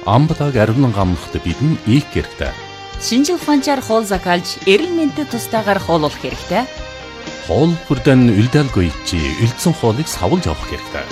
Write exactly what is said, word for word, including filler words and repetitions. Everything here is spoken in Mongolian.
Амбалаг аривнан гамнахад бидэн ийх хэрэгтэй. Шинжил ухаанчаар хоол закалж, эрэл мэндэд тустаагаар хооллох хэрэгтэй. Хоол бүрдэн үлдээлгүй чи үлдсэн хоолыг савлж авах хэрэгтэй.